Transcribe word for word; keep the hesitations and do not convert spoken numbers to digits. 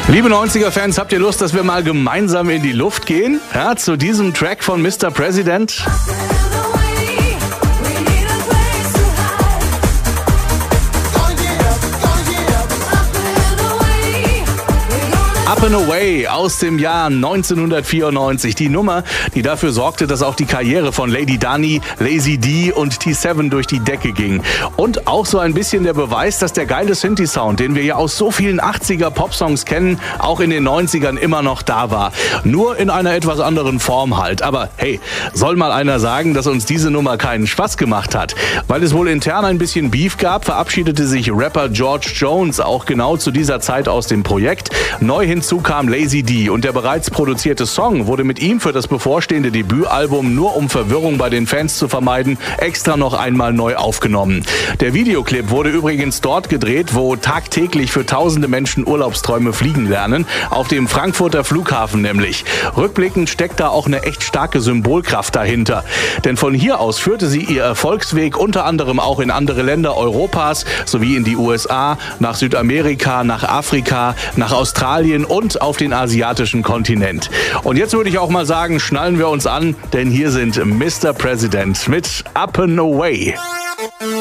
Liebe neunziger-Fans, habt ihr Lust, dass wir mal gemeinsam in die Luft gehen? Ja, zu diesem Track von Mister President? Up and Away aus dem Jahr neunzehnhundertvierundneunzig. Die Nummer, die dafür sorgte, dass auch die Karriere von Lady Dani, Lazy D und T sieben durch die Decke ging. Und auch so ein bisschen der Beweis, dass der geile Synthi-Sound, den wir ja aus so vielen achtziger-Pop-Songs kennen, auch in den neunzigern immer noch da war. Nur in einer etwas anderen Form halt. Aber hey, soll mal einer sagen, dass uns diese Nummer keinen Spaß gemacht hat? Weil es wohl intern ein bisschen Beef gab, verabschiedete sich Rapper George Jones auch genau zu dieser Zeit aus dem Projekt. Neu hinzu kam Lazy D und der bereits produzierte Song wurde mit ihm für das bevorstehende Debütalbum, nur um Verwirrung bei den Fans zu vermeiden, extra noch einmal neu aufgenommen. Der Videoclip wurde übrigens dort gedreht, wo tagtäglich für tausende Menschen Urlaubsträume fliegen lernen, auf dem Frankfurter Flughafen nämlich. Rückblickend steckt da auch eine echt starke Symbolkraft dahinter. Denn von hier aus führte sie ihr Erfolgsweg unter anderem auch in andere Länder Europas, sowie in die U S A, nach Südamerika, nach Afrika, nach Australien und auf den asiatischen Kontinent. Und jetzt würde ich auch mal sagen, schnallen wir uns an, denn hier sind Mister President mit Up and Away.